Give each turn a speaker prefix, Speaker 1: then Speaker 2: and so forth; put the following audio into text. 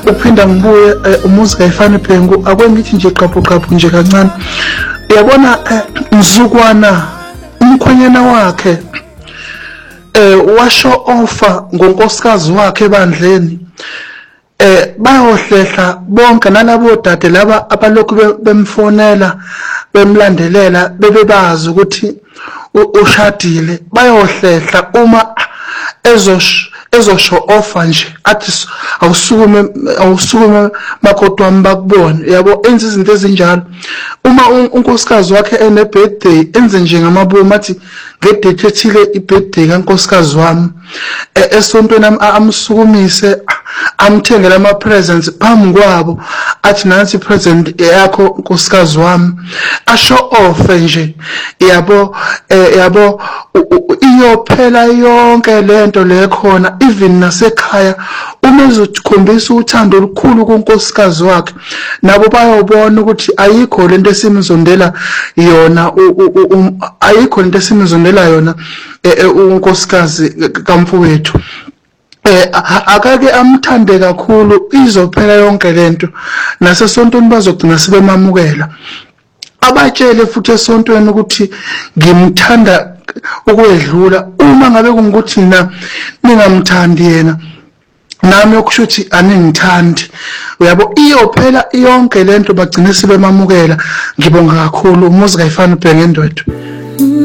Speaker 1: uphinda ngibuye umuzi kaYifani Bhengu akwengithi nje qaphu nje kancane uyabona mzukwana umkhwenyana wakhe washo offer ngonkosikazi wakhe ebandleni bayohlehla bonke nalabo dade laba abalokhu bemfonela bemlandelela bebebazi ukuthi ushadile bayohlehla uma ezosho offer nje athi awusukume makoti wami bakubone yabo enza izinto ezinjalo uma unkosikazi wakhe ene birthday enze nje ngamabomu athi ngedate ethile ibirthday kankosikazi wami esontweni amsukumise amthengele ama presents phambi kwabo athi nansi present yakho nkosikazi wami asho off nje yabo iyophela yonke lento lekhona even nasekhaya uma ezokhombisa uthando olukhulu kunkosikazi wakhe nabo bayobona ukuthi ayikho lento esimzondela yona ayikho lento esimzondela yona unkosikazi kamfowethu akake amthande kakhulu izophela yonke lento nasesontweni bazogcina sebemamukela abatshele futhi esontweni ukuthi ngimthanda ukwedlula uma ngabe kungukuthi ningamthandi yena nami okusho ukuthi aningithandi uyabo iyophela yonke lento bagcine sebemamukela ngibonga kakhulu umuzi kaYifani Bhengu endwethu